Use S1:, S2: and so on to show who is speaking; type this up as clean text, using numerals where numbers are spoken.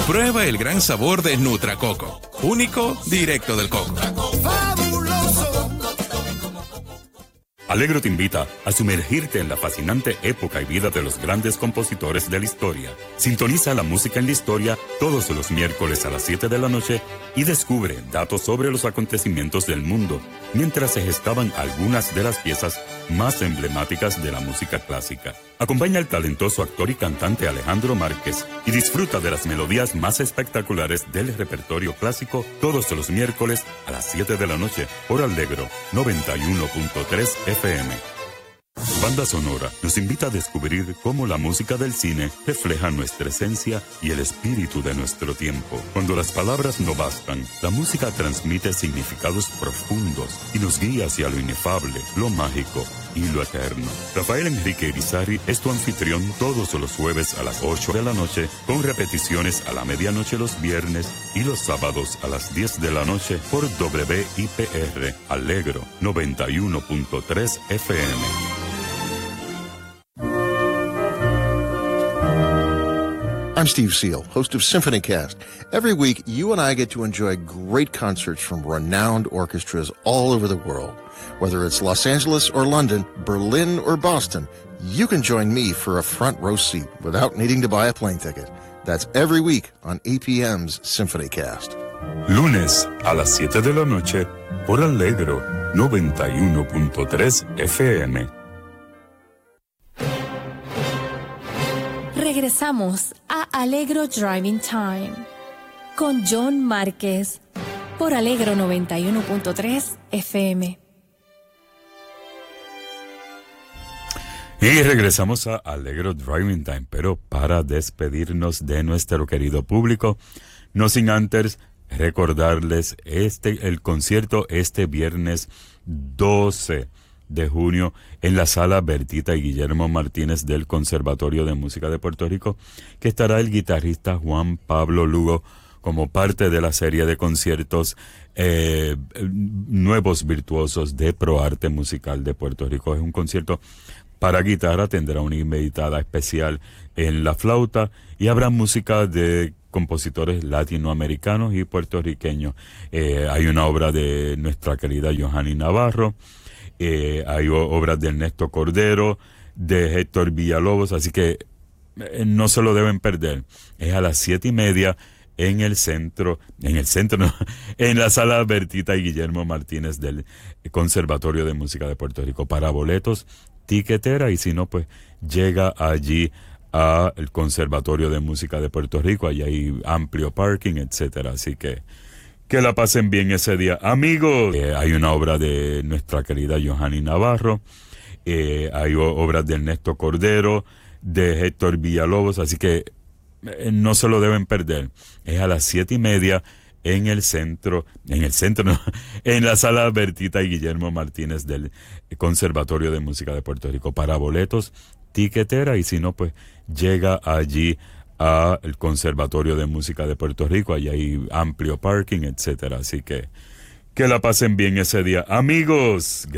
S1: Prueba el gran sabor de Nutracoco, único, directo del coco.
S2: Alegro te invita a sumergirte en la fascinante época y vida de los grandes compositores de la historia. Sintoniza la música en la historia todos los miércoles a las 7 de la noche y descubre datos sobre los acontecimientos del mundo, mientras se gestaban algunas de las piezas más emblemáticas de la música clásica. Acompaña al talentoso actor y cantante Alejandro Márquez y disfruta de las melodías más espectaculares del repertorio clásico todos los miércoles a las 7 de la noche por Alegro 91.3 FM. Banda Sonora nos invita a descubrir cómo la música del cine refleja nuestra esencia y el espíritu de nuestro tiempo. Cuando las palabras no bastan, la música transmite significados profundos y nos guía hacia lo inefable, lo mágico y lo eterno. Rafael Enrique Irizarry es tu anfitrión todos los jueves a las 8 de la noche, con repeticiones a la medianoche los viernes y los sábados a las 10 de la noche por WIPR Alegro 91.3 FM.
S3: I'm Steve Seal, host of SymphonyCast. Every week, you and I get to enjoy great concerts from renowned orchestras all over the world. Whether it's Los Angeles or London, Berlin or Boston, you can join me for a front row seat without needing to buy a plane ticket. That's every week on APM's SymphonyCast.
S2: Lunes a las 7 de la noche por Alegro 91.3 FM.
S4: Regresamos a Alegro Driving Time con John Márquez por Alegro 91.3 FM.
S2: Y regresamos a Alegro Driving Time, pero para despedirnos de nuestro querido público, no sin antes recordarles el concierto este viernes 12 de junio en la Sala Bertita y Guillermo Martínez del Conservatorio de Música de Puerto Rico, que estará el guitarrista Juan Pablo Lugo como parte de la serie de conciertos Nuevos Virtuosos de ProArte Musical de Puerto Rico. Es un concierto para guitarra, tendrá una invitada especial en la flauta y habrá música de compositores latinoamericanos y puertorriqueños. Hay una obra de nuestra querida Johanny Navarro, hay obras de Ernesto Cordero, de Héctor Villalobos, así que no se lo deben perder. Es a las 7:30 en la Sala Bertita y Guillermo Martínez del Conservatorio de Música de Puerto Rico. Para boletos, tiquetera, y si no, pues llega allí al Conservatorio de Música de Puerto Rico. Allí hay amplio parking, etcétera, así que la pasen bien ese día, amigos. Hay una obra de nuestra querida Johanny Navarro, hay obras de Ernesto Cordero, de Héctor Villalobos, así que no se lo deben perder. Es a las 7:30 en la Sala Bertita y Guillermo Martínez del Conservatorio de Música de Puerto Rico. Para boletos, tiquetera, y si no, pues llega allí al Conservatorio de Música de Puerto Rico. Allí hay amplio parking, etcétera, así que la pasen bien ese día, amigos.